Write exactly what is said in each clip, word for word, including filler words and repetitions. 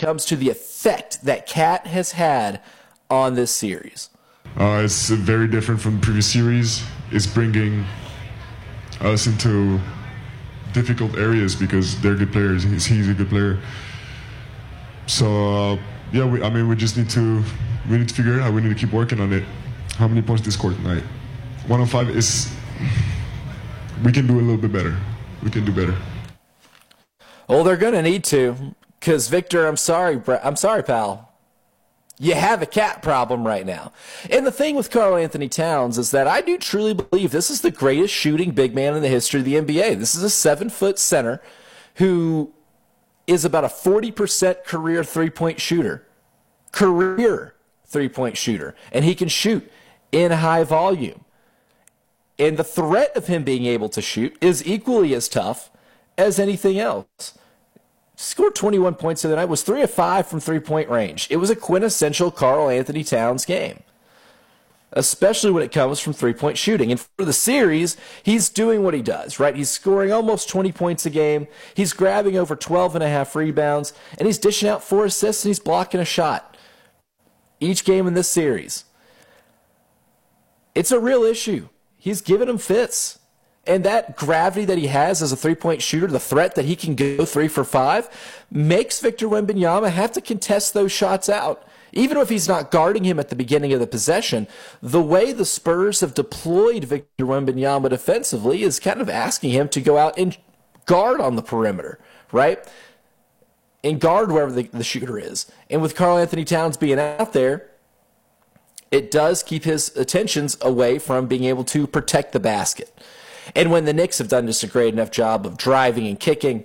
comes to the effect that Cat has had on this series? Uh, it's very different from the previous series. It's bringing us into difficult areas because they're good players. He's, he's a good player. So, uh, yeah, we, I mean, we just need to we need to figure it out. We need to keep working on it. How many points did they score tonight? one oh five is... We can do a little bit better. We can do better. Well, they're going to need to, because, Victor, I'm sorry, I'm sorry, pal. You have a Cat problem right now. And the thing with Karl-Anthony Towns is that I do truly believe this is the greatest shooting big man in the history of the N B A. This is a seven-foot center who is about a forty percent career three-point shooter. Career three-point shooter. And he can shoot in high volume. And the threat of him being able to shoot is equally as tough as anything else. Scored twenty-one points the other night, was three of five from three-point range. It was a quintessential Karl-Anthony Towns game, especially when it comes from three-point shooting. And for the series, he's doing what he does, right? He's scoring almost twenty points a game. He's grabbing over twelve and a half rebounds, and he's dishing out four assists, and he's blocking a shot each game in this series. It's a real issue. He's giving him fits. And that gravity that he has as a three-point shooter, the threat that he can go three for five, makes Victor Wembanyama have to contest those shots out. Even if he's not guarding him at the beginning of the possession, the way the Spurs have deployed Victor Wembanyama defensively is kind of asking him to go out and guard on the perimeter, right? And guard wherever the, the shooter is. And with Karl-Anthony Towns being out there, it does keep his attentions away from being able to protect the basket. And when the Knicks have done just a great enough job of driving and kicking,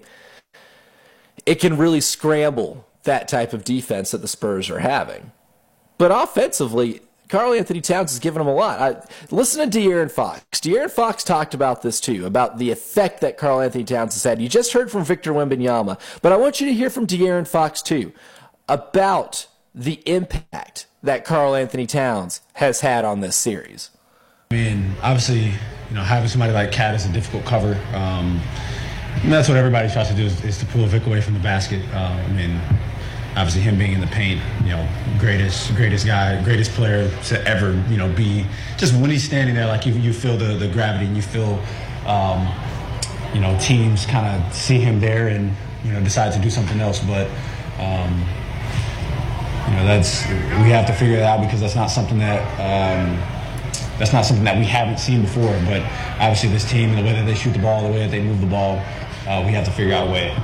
it can really scramble that type of defense that the Spurs are having. But offensively, Karl-Anthony Towns has given them a lot. I, listen to De'Aaron Fox. De'Aaron Fox talked about this too, about the effect that Karl-Anthony Towns has had. You just heard from Victor Wembanyama, but I want you to hear from De'Aaron Fox too about the impact that Karl-Anthony Towns has had on this series. I mean, obviously, you know, having somebody like Cat is a difficult cover. Um, and that's what everybody tries to do is, is to pull Vic away from the basket. Uh, I mean, obviously him being in the paint, you know, greatest greatest guy, greatest player to ever, you know, be. Just when he's standing there, like you, you feel the, the gravity and you feel, um, you know, teams kind of see him there and, you know, decide to do something else. But, um, you know, that's we have to figure it out because that's not something that um, that's not something that we haven't seen before. But obviously, this team and the way that they shoot the ball, the way that they move the ball, uh, we have to figure out a way.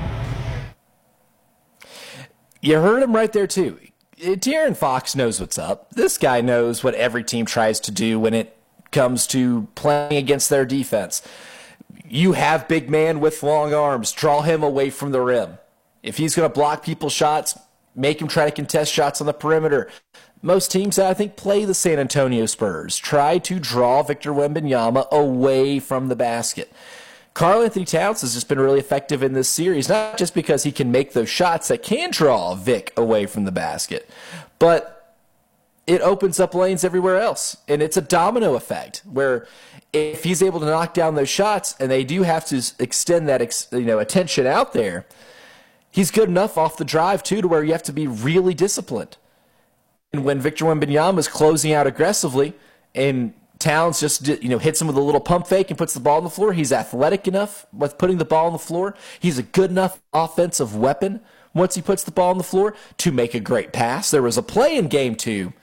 You heard him right there too. De'Aaron Fox knows what's up. This guy knows what every team tries to do when it comes to playing against their defense. You have big man with long arms. Draw him away from the rim. If he's going to block people's shots, make him try to contest shots on the perimeter. Most teams that I think play the San Antonio Spurs try to draw Victor Wembanyama away from the basket. Karl-Anthony Towns has just been really effective in this series, not just because he can make those shots that can draw Vic away from the basket, but it opens up lanes everywhere else. And it's a domino effect where if he's able to knock down those shots and they do have to extend that you know, attention out there, he's good enough off the drive, too, to where you have to be really disciplined. And when Victor Wembanyama is closing out aggressively and Towns just you know hits him with a little pump fake and puts the ball on the floor, he's athletic enough with putting the ball on the floor. He's a good enough offensive weapon once he puts the ball on the floor to make a great pass. There was a play in game two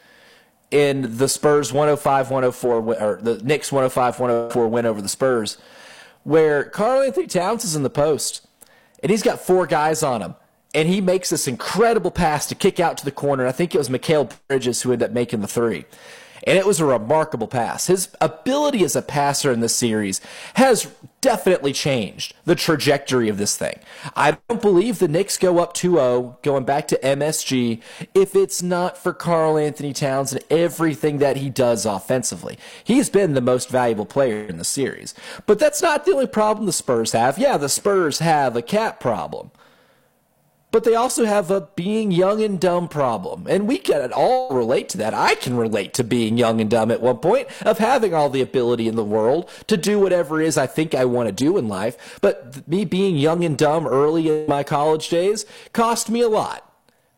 in the Spurs one oh five one oh four, or the Knicks one oh five one oh four win over the Spurs, where Karl-Anthony Towns is in the post. And he's got four guys on him. And he makes this incredible pass to kick out to the corner. I think it was Mikal Bridges who ended up making the three. And it was a remarkable pass. His ability as a passer in this series has definitely changed the trajectory of this thing. I don't believe the Knicks go up two oh, going back to M S G, if it's not for Karl-Anthony Towns and everything that he does offensively. He's been the most valuable player in the series. But that's not the only problem the Spurs have. Yeah, the Spurs have a Cat problem. But they also have a being young and dumb problem. And we can all relate to that. I can relate to being young and dumb at one point, of having all the ability in the world to do whatever it is I think I want to do in life. But me being young and dumb early in my college days cost me a lot.